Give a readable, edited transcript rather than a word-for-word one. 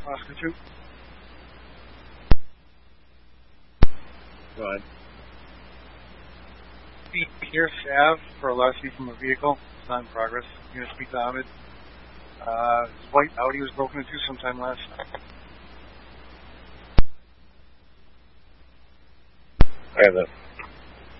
Oscar 2. Go ahead. Pierce Ave for a lost key from a vehicle. It's not in progress. You going to speak to Ahmed? His white Audi was broken into sometime last night. I have that.